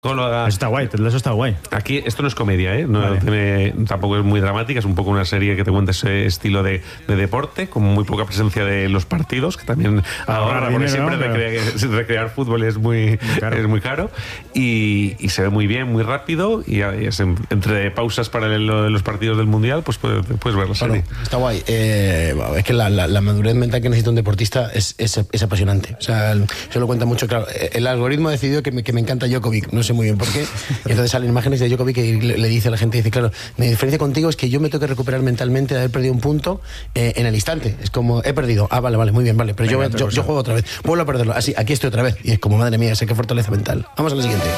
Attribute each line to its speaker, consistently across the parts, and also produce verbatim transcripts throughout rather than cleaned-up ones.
Speaker 1: Eso
Speaker 2: está guay, eso está guay.
Speaker 1: Aquí esto no es comedia, ¿eh? No
Speaker 2: vale.
Speaker 1: tiene, tampoco es muy dramática, es un poco una serie que te cuenta ese estilo de, de deporte, con muy poca presencia de los partidos, que también ahorra, porque siempre ¿no? recrear, recrear fútbol es muy, muy caro, es muy caro y, y se ve muy bien, muy rápido, y es en, entre pausas para el, los partidos del Mundial, pues puedes, puedes ver la serie.
Speaker 3: Claro, está guay. Eh, es que la, la, la madurez mental que necesita un deportista es, es, es apasionante. O sea, se lo cuenta mucho, claro. El algoritmo ha decidido que me, que me encanta Djokovic, no sé muy bien por qué. Y entonces salen imágenes de Djokovic y le, le dice a la gente, dice, claro, mi diferencia contigo es que yo me tengo que recuperar mentalmente de haber perdido un punto eh, en el instante. Es como, he perdido. Ah, vale, vale, muy bien, vale. Pero Venga, yo, yo, yo juego otra vez. Vuelvo a perderlo. Así, aquí estoy otra vez. Y es como, madre mía, sé qué fortaleza mental. Vamos a la siguiente.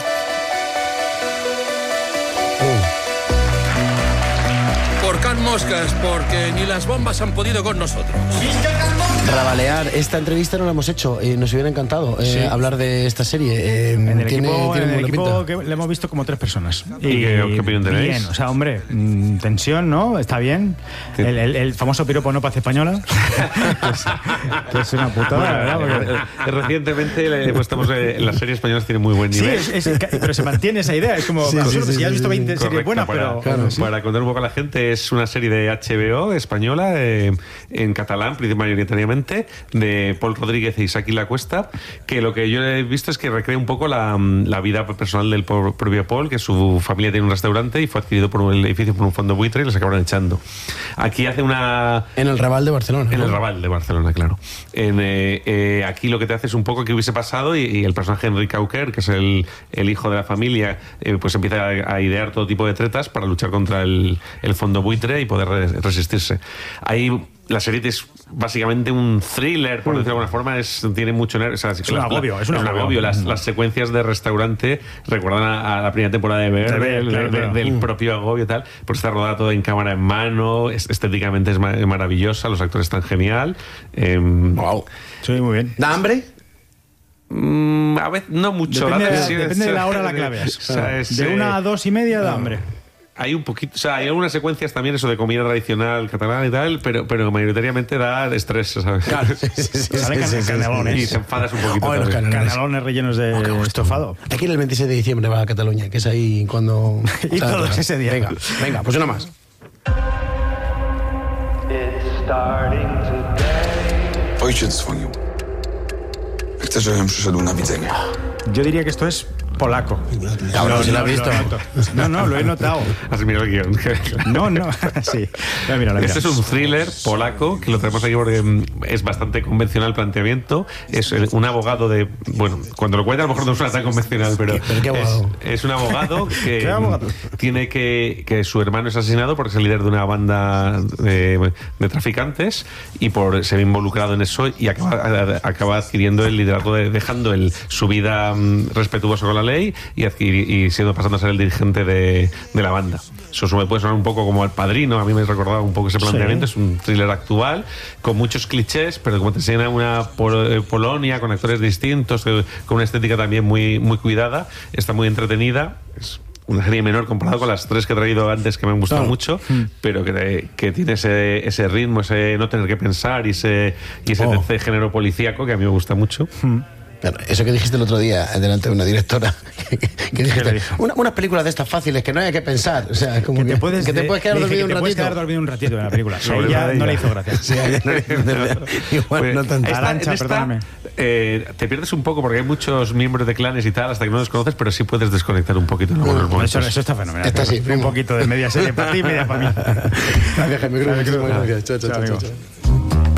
Speaker 4: Por Can Moscas, porque ni las bombas han podido con nosotros.
Speaker 3: Rabalear, esta entrevista no la hemos hecho, eh, nos hubiera encantado eh, sí. hablar de esta serie. Eh,
Speaker 2: en el
Speaker 3: tiene,
Speaker 2: equipo,
Speaker 3: tiene
Speaker 2: en el equipo que le hemos visto como tres personas.
Speaker 1: ¿Y, ¿Y qué, qué opinión tenéis?
Speaker 2: Bien, o sea, hombre, mmm, tensión, ¿no? Está bien. Sí. El, el, el famoso piropo no paz española. que es una putada,
Speaker 1: bueno,
Speaker 2: ¿verdad?
Speaker 1: Porque... Recientemente, pues estamos en las series españolas tienen muy buen nivel.
Speaker 2: Sí, es, es, pero se mantiene esa idea. Es como, sí, sí, sí, si ya has visto veinte
Speaker 1: correcto,
Speaker 2: series buenas,
Speaker 1: para,
Speaker 2: pero...
Speaker 1: Claro, sí. Para contar un poco a la gente, es una serie de H B O española, eh, en catalán, mayoritariamente, de Pol Rodríguez e Isaki Lacuesta, que lo que yo he visto es que recrea un poco la, la vida personal del propio Pol, que su familia tiene un restaurante y fue adquirido por un edificio por un fondo buitre y los acabaron echando. Aquí hace una...
Speaker 3: En el Raval de Barcelona.
Speaker 1: En
Speaker 3: ¿no?
Speaker 1: el Raval de Barcelona, claro. En, eh, eh, aquí lo que te hace es un poco que hubiese pasado y, y el personaje Enrique Auquer, que es el, el hijo de la familia, eh, pues empieza a, a idear todo tipo de tretas para luchar contra el, el fondo buitre y poder re- resistirse. Ahí la serie es básicamente un thriller, por decirlo de alguna forma, es, tiene mucho nervio. O sea,
Speaker 2: es, un agobio, es un agobio.
Speaker 1: agobio. Las, las secuencias de restaurante recuerdan a, a la primera temporada de Bear, de, claro, de, claro. del propio agobio y tal, porque está rodada todo en cámara en mano, es, estéticamente es ma- maravillosa, los actores están genial. Eh,
Speaker 3: wow.
Speaker 2: Sí, muy bien.
Speaker 3: ¿Da hambre?
Speaker 1: Mm, a veces no mucho.
Speaker 2: Depende,
Speaker 1: la,
Speaker 2: de,
Speaker 1: sí,
Speaker 2: depende
Speaker 1: sí,
Speaker 2: de la hora a la que la veas.
Speaker 1: O sea, es,
Speaker 2: de una a dos y media da
Speaker 1: no.
Speaker 2: hambre.
Speaker 1: Hay un poquito, o sea, hay algunas secuencias también eso de comida tradicional catalana y tal, pero, pero mayoritariamente da estrés, ¿sabes?
Speaker 2: Claro, sí, sí, sí, salen sí, sí, canelones.
Speaker 1: Y te enfadas un poquito.
Speaker 3: Oh, los canelones.
Speaker 2: Canelones rellenos de oh, estofado.
Speaker 3: Aquí el veintisiete de diciembre va a Cataluña, que es ahí cuando...
Speaker 2: y todo ese día.
Speaker 3: Venga, venga, pues una más.
Speaker 5: Ojciec dzwonił. Chce, żebym przyszedł na widzenie.
Speaker 2: Yo diría que esto es polaco.
Speaker 3: No, no, no, si lo has visto.
Speaker 2: No, no, lo he notado.
Speaker 1: Has mirado el guión.
Speaker 2: No, no, sí. Mira, mira,
Speaker 1: este es un thriller polaco que lo tenemos aquí porque es bastante convencional el planteamiento. Es un abogado de... Bueno, cuando lo cuenta a lo mejor no suena tan convencional, pero,
Speaker 3: ¿Pero qué abogado?
Speaker 1: Es, es un abogado que
Speaker 2: ¿Qué abogado?
Speaker 1: tiene que... que su hermano es asesinado porque es el líder de una banda de, de traficantes y por ser involucrado en eso y acaba, acaba adquiriendo el liderazgo, de, dejando el, su vida um, respetuosa con la ley y, adquirir, y siendo pasando a ser el dirigente de, de la banda. Eso me puede sonar un poco como El Padrino, a mí me recordaba un poco ese planteamiento. Sí. Es un thriller actual con muchos clichés, pero como te enseña una Pol- Polonia con actores distintos, con una estética también muy, muy cuidada, está muy entretenida. Es una serie menor comparado con las tres que he traído antes que me han gustado oh. mucho, mm. pero que, que tiene ese, ese ritmo, ese no tener que pensar y ese, y ese, oh. ese género policíaco que a mí me gusta mucho.
Speaker 3: Mm. Claro, eso que dijiste el otro día delante de una directora, que, que dijiste, una, unas películas de estas fáciles que no hay que pensar, o sea, como
Speaker 2: que te puedes,
Speaker 3: que te puedes quedar dormido un ratito.
Speaker 2: Te puedes quedar dormido un ratito en la película. Sobre ya no le hizo gracia. Sí, no le hizo gracia.
Speaker 3: Igual pues, no tanto.
Speaker 2: Arancha, perdóname.
Speaker 1: Eh, te pierdes un poco porque hay muchos miembros de clanes y tal hasta que no los conoces, pero sí puedes desconectar un poquito en algunos momentos.
Speaker 2: Eso, eso está fenomenal.
Speaker 3: Está así,
Speaker 2: un poquito de media serie para ti y media para mí.
Speaker 3: Gracias, Jaime. Gracias. Chao, chao, chao.